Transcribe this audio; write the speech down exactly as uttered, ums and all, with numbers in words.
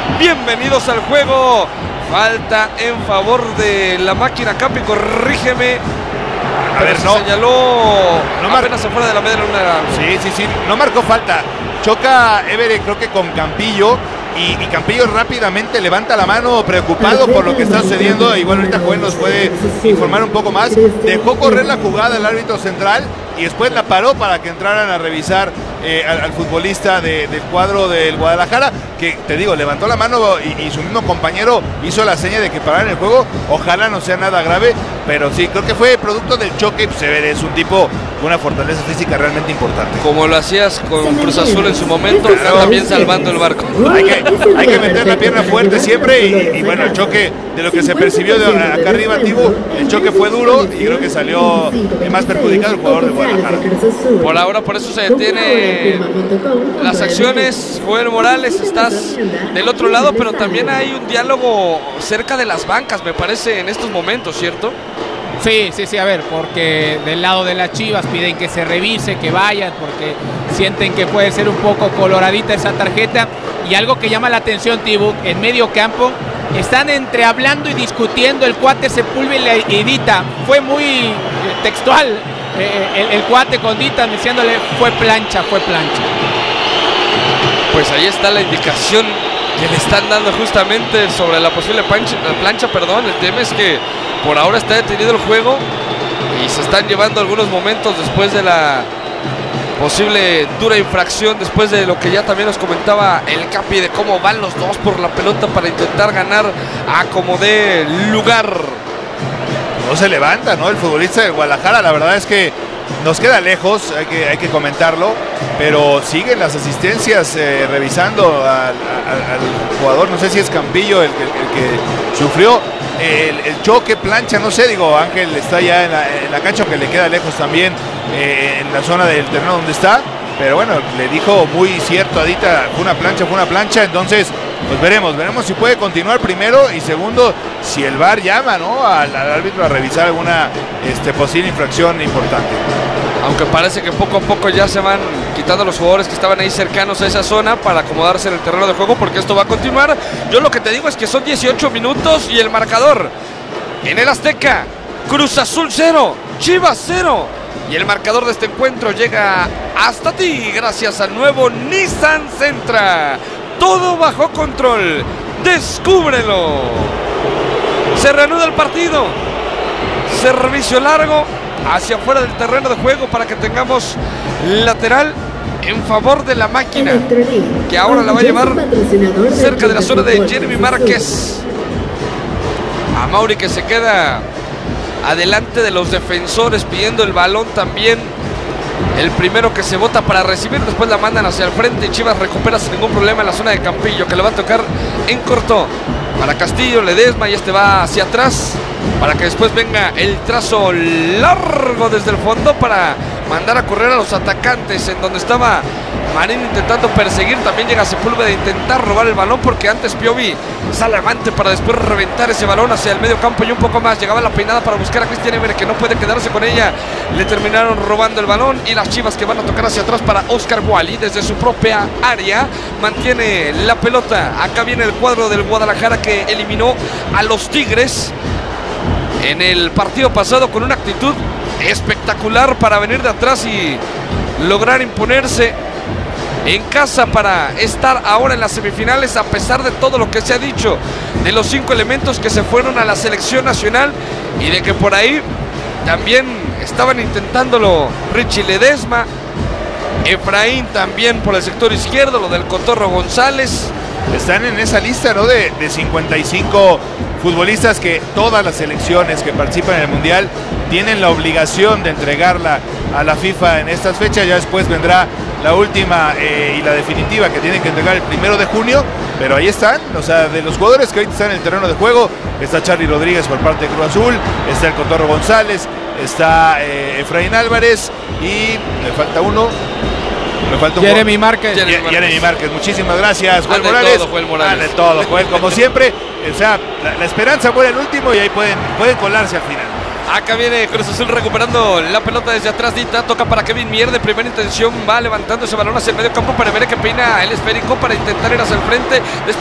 Bienvenidos al juego. Falta en favor de la máquina. Capi, corrígeme. A Pero ver, se no. señaló No mar- apenas afuera de la media luna. Sí, sí, sí. No marcó falta. Choca Everett, creo que con Campillo. Y, y Campillo rápidamente levanta la mano, preocupado por lo que está sucediendo. Y bueno, ahorita Joel nos puede informar un poco más. Dejó correr la jugada el árbitro central y después la paró para que entraran a revisar eh, al, al futbolista de, del cuadro del Guadalajara, que te digo, levantó la mano y, y su mismo compañero hizo la seña de que pararan el juego. Ojalá no sea nada grave, pero sí, creo que fue producto del choque. Pues Everett es un tipo con una fortaleza física realmente importante. Como lo hacías con Cruz Azul en su momento, pero también salvando el barco. Hay que, hay que meter la pierna fuerte siempre y, y bueno, el choque de lo que se percibió de acá arriba, Tibu, el choque fue duro y creo que salió más perjudicado el jugador de Guadalajara. Por ahora, por eso se detiene las acciones. Joel Morales, estás del otro lado, pero también hay un diálogo cerca de las bancas, me parece, en estos momentos, ¿cierto? Sí, sí, sí, a ver, porque del lado de las Chivas piden que se revise, que vayan, porque sienten que puede ser un poco coloradita esa tarjeta. Y algo que llama la atención, Tibu, en medio campo, están entre hablando y discutiendo, el cuate Sepúlveda y Dita. Fue muy eh, textual eh, el, el cuate con Dita diciéndole, fue plancha, fue plancha. Pues ahí está la indicación que le están dando justamente sobre la posible plancha, plancha, perdón. El tema es que por ahora está detenido el juego y se están llevando algunos momentos después de la posible dura infracción, después de lo que ya también nos comentaba el Capi, de cómo van los dos por la pelota para intentar ganar a como dé lugar. No se levanta, ¿no? El futbolista de Guadalajara, la verdad es que nos queda lejos, hay que, hay que comentarlo, pero siguen las asistencias eh, revisando al, al, al jugador, no sé si es Campillo el que, el que sufrió el, el choque, plancha, no sé, digo, Ángel está ya en la, en la cancha, aunque le queda lejos también eh, en la zona del terreno donde está, pero bueno, le dijo muy cierto a Dita, fue una plancha, fue una plancha, entonces pues veremos, veremos si puede continuar primero y segundo, si el V A R llama, ¿no?, al, al árbitro a revisar alguna este, posible infracción importante. Aunque parece que poco a poco ya se van quitando los jugadores que estaban ahí cercanos a esa zona para acomodarse en el terreno de juego, porque esto va a continuar. Yo lo que te digo es que son dieciocho minutos y el marcador en el Azteca, Cruz Azul cero, Chivas cero. Y el marcador de este encuentro llega hasta ti gracias al nuevo Nissan Sentra. Todo bajo control. Descúbrelo. Se reanuda el partido. Servicio largo hacia afuera del terreno de juego para que tengamos lateral en favor de la máquina, que ahora la va a llevar cerca de la zona de Jeremy Márquez. A Mauri, que se queda adelante de los defensores pidiendo el balón también. El primero que se bota para recibir, después la mandan hacia el frente. Chivas recupera sin ningún problema en la zona de Campillo, que le va a tocar en corto para Castillo, Ledesma, y este va hacia atrás para que después venga el trazo largo desde el fondo para mandar a correr a los atacantes, en donde estaba Marín intentando perseguir. También llega Sepúlveda a intentar robar el balón, porque antes Piovi sale avante para después reventar ese balón hacia el medio campo y un poco más. Llegaba la peinada para buscar a Cristian Everett, que no puede quedarse con ella. Le terminaron robando el balón, y las Chivas que van a tocar hacia atrás para Oscar Wally desde su propia área. Mantiene la pelota. Acá viene el cuadro del Guadalajara, que eliminó a los Tigres en el partido pasado con una actitud espectacular para venir de atrás y lograr imponerse en casa para estar ahora en las semifinales, a pesar de todo lo que se ha dicho de los cinco elementos que se fueron a la selección nacional y de que por ahí también estaban intentándolo Richie Ledesma, Efraín también por el sector izquierdo, lo del Cotorro González. Están en esa lista, ¿no?, de, de cincuenta y cinco futbolistas que todas las selecciones que participan en el Mundial tienen la obligación de entregarla a la FIFA en estas fechas. Ya después vendrá la última eh, y la definitiva, que tienen que entregar el primero de junio, pero ahí están, o sea, de los jugadores que ahorita están en el terreno de juego, está Charly Rodríguez por parte de Cruz Azul, está el Cotorro González, está eh, Efraín Álvarez y me falta uno. Me falta un Jeremy Márquez. Jeremy Márquez. Jeremy Márquez. Muchísimas gracias, Joel Ande Morales. todo, Joel Morales. Ande todo, Joel, como siempre. O sea, la, la esperanza muere el último y ahí pueden, pueden colarse al final. Acá viene Cruz Azul recuperando la pelota desde atrás. Dita toca para Kevin Mier de primera intención. Va levantando ese balón hacia el medio campo para ver que peina el esférico para intentar ir hacia el frente.